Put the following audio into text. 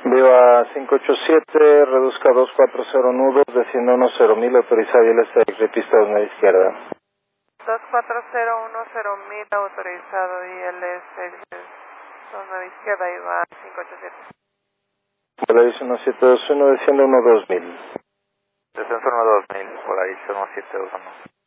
Viva 587, reduzca 240 nudos, descienda 10.000, autorizado y el este pista 2 media izquierda. 24010.000 autorizado y el zona izquierda y va 587. Polaris 1721, desciende 12000. Descenso 12000, Polaris 1721.